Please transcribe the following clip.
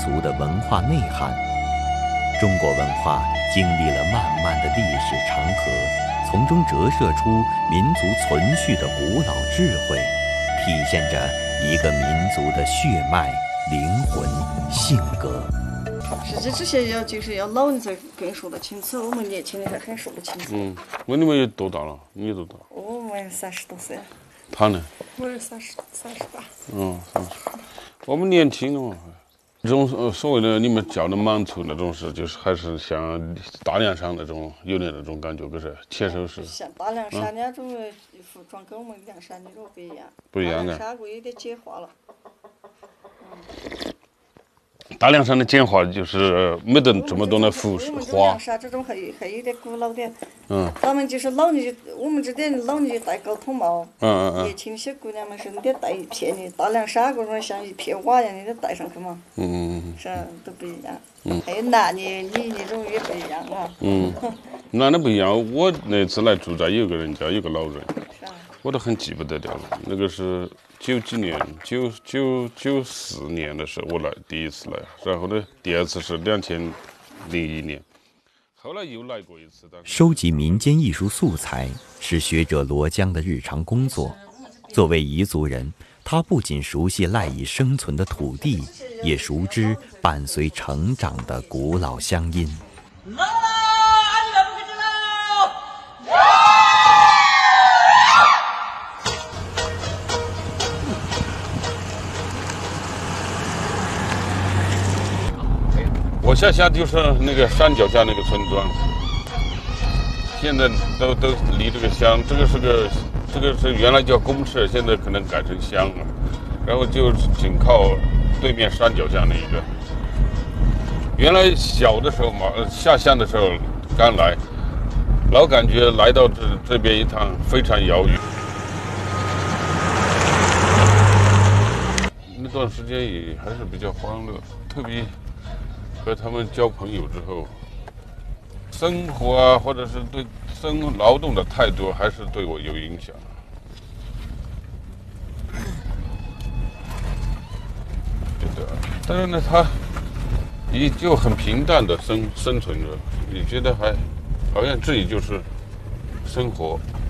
俗的文化内涵。中国文化经历了漫漫的历史长河，从中折射出民族存续的古老智慧，体现着一个民族的血脉、灵魂、性格。 实际这些就是要老人才更说得清楚，我们年轻人还很说不清楚。 问你们有多大了？你有多大？ 我们30多岁。 他呢？ 我有38。 30。我们年轻了嘛。这种所谓的你们叫的满族那种事，就是还是像大凉山那种有点那种感觉，不是切手式。 像大凉山那种服装跟我们凉山那种不一样。 不一样的。 大凉山我有点简化了。 大凉山的简化就是没得这么多的服饰花。 凉山这种还有点古老点。他们就是老年，我们这点老年戴高筒帽。年轻些姑娘们是你得戴一片的，大凉山这种像一片瓦一样，你得戴上去嘛。是都不一样。还有男的、女的这种也不一样啊。 男的不一样。我那次来住在有个人家，有个老人，我都很记不得掉了。那个是90几年，94年的时候我来第一次来，然后呢，第二次是2001年，后来又来过一次。 收集民间艺术素材是学者罗江的日常工作。作为彝族人，他不仅熟悉赖以生存的土地，也熟知伴随成长的古老乡音。 我下就是那个山脚下那个村庄，现在都离这个乡，这个是原来叫公社，现在可能改成乡了，然后就紧靠对面山脚下那一个。原来小的时候嘛，下乡的时候刚来，老感觉来到这边一趟非常遥远。那段时间也还是比较欢乐，特别和他们交朋友之后，生活啊，或者是对劳动的态度，还是对我有影响。对的，但是呢，他也就很平淡的生存着，你觉得还好像自己就是生活。